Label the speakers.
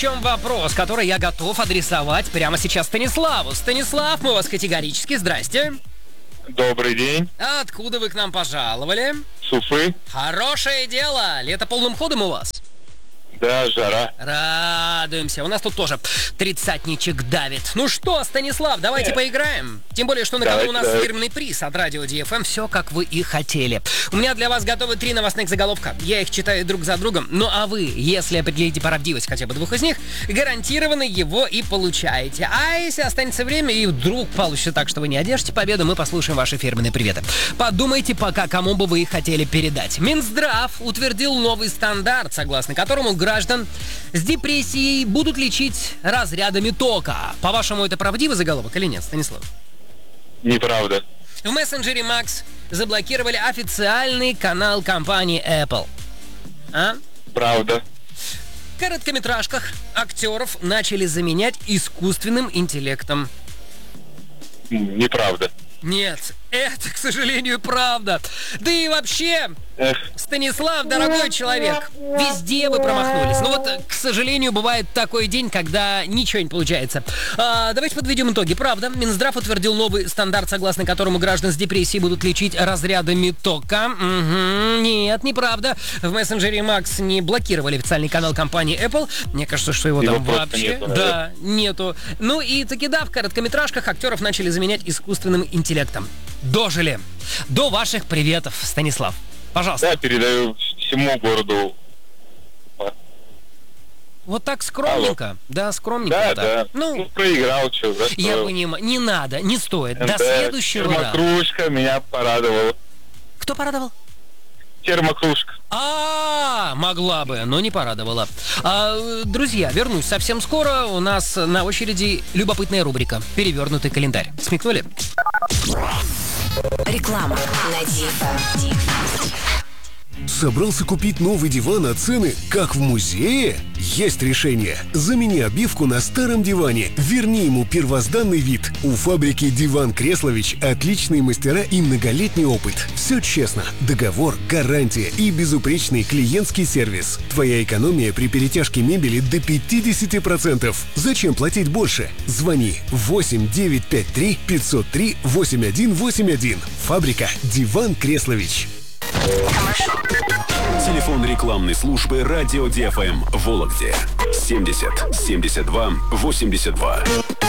Speaker 1: В чем вопрос, который я готов адресовать прямо сейчас Станиславу. Станислав, мы вас категорически. Здрасте.
Speaker 2: Добрый день.
Speaker 1: А откуда вы к нам пожаловали?
Speaker 2: С Уфы.
Speaker 1: Хорошее дело. Лето полным ходом у вас?
Speaker 2: Да, жара.
Speaker 1: Радуемся. У нас тут тоже тридцатничек давит. Ну что, Станислав, давайте поиграем. Тем более, что на кону у нас фирменный приз от радио DFM. Все, как вы и хотели. У меня для вас готовы 3 новостных заголовка. Я их читаю друг за другом. Ну а вы, если определите правдивость хотя бы 2 из них, гарантированно его и получаете. А если останется время и вдруг получится так, что вы не одержите победу, мы послушаем ваши фирменные приветы. Подумайте пока, кому бы вы их хотели передать. Минздрав утвердил новый стандарт, согласно которому граждан с депрессией будут лечить разрядами тока. По-вашему, это правдивый заголовок или нет, Станислав?
Speaker 2: Неправда.
Speaker 1: В мессенджере Max заблокировали официальный канал компании Apple. А?
Speaker 2: Правда.
Speaker 1: В короткометражках актеров начали заменять искусственным интеллектом.
Speaker 2: Неправда.
Speaker 1: Нет, это, к сожалению, правда. Да и вообще, Станислав, дорогой человек, везде вы промахнулись. Ну вот, к сожалению, бывает такой день, когда ничего не получается. Давайте подведем итоги. Правда, Минздрав утвердил новый стандарт, согласно которому граждан с депрессией будут лечить разрядами тока. Нет, неправда. В мессенджере Max не блокировали официальный канал компании Apple. Мне кажется, что его там вообще... Нету. Ну и таки да, в короткометражках актеров начали заменять искусственным интеллектом. Дожили. До ваших приветов, Станислав. Пожалуйста.
Speaker 2: Да, передаю всему городу.
Speaker 1: Вот так скромненько.
Speaker 2: Алло.
Speaker 1: Да, скромненько.
Speaker 2: Да,
Speaker 1: вот так.
Speaker 2: да.
Speaker 1: Ну,
Speaker 2: проиграл, что, да?
Speaker 1: Я понимаю. Не надо, не стоит. До следующего раза.
Speaker 2: Термокружка меня порадовала.
Speaker 1: Кто порадовал?
Speaker 2: Термокружка.
Speaker 1: Могла бы, но не порадовала. Друзья, вернусь совсем скоро. У нас на очереди любопытная рубрика «Перевернутый календарь». Смекнули?
Speaker 3: Реклама на DFM.
Speaker 4: Собрался купить новый диван, а цены как в музее? Есть решение. Замени обивку на старом диване. Верни ему первозданный вид. У фабрики «Диван Креслович» отличные мастера и многолетний опыт. Все честно. Договор, гарантия и безупречный клиентский сервис. Твоя экономия при перетяжке мебели до 50%. Зачем платить больше? Звони 8 953 503 8181. Фабрика «Диван Креслович».
Speaker 5: Телефон рекламной службы радио DFM в Вологде 70 72 82.